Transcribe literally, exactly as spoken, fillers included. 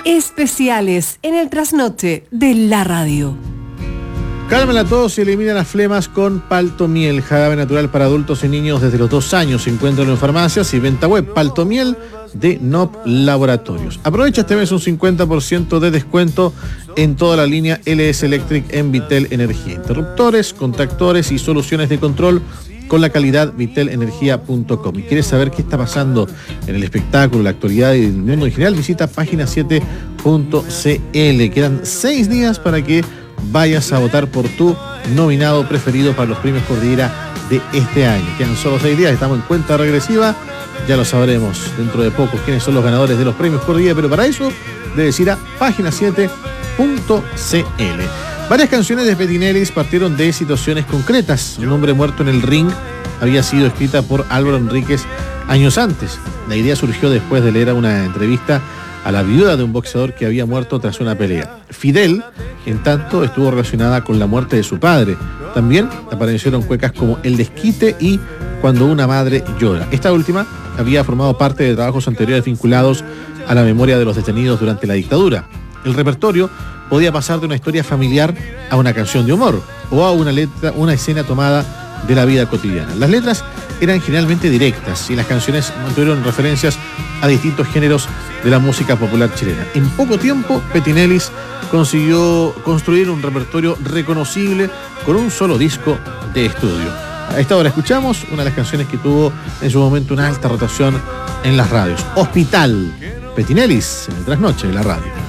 Especiales en el trasnoche de la radio. Calma la tos y elimina las flemas con Paltomiel, jarabe natural para adultos y niños desde los dos años. Se encuentran en farmacias y venta web. Paltomiel de N O P Laboratorios. Aprovecha este mes un cincuenta por ciento de descuento en toda la línea L S Electric en Vitel Energía. Interruptores, contactores y soluciones de control con la calidad vitel energía punto com. ¿Y quieres saber qué está pasando en el espectáculo, la actualidad y el mundo en general? Visita página siete punto c l. Quedan seis días para que vayas a votar por tu nominado preferido para los premios Cordillera de este año. Quedan solo seis días, estamos en cuenta regresiva. Ya lo sabremos dentro de poco quiénes son los ganadores de los premios Cordillera, pero para eso debes ir a página siete punto c l. Varias canciones de Petinelis partieron de situaciones concretas. Un hombre muerto en el ring había sido escrita por Álvaro Enríquez años antes. La idea surgió después de leer una entrevista a la viuda de un boxeador que había muerto tras una pelea. Fidel, en tanto, estuvo relacionada con la muerte de su padre. También aparecieron cuecas como El Desquite y Cuando una madre llora. Esta última había formado parte de trabajos anteriores vinculados a la memoria de los detenidos durante la dictadura. El repertorio podía pasar de una historia familiar a una canción de humor o a una letra, una escena tomada de la vida cotidiana. Las letras eran generalmente directas y las canciones mantuvieron referencias a distintos géneros de la música popular chilena. En poco tiempo, Petinelis consiguió construir un repertorio reconocible con un solo disco de estudio. A esta hora escuchamos una de las canciones que tuvo en su momento una alta rotación en las radios. Hospital, Petinelis en el trasnoche de la radio.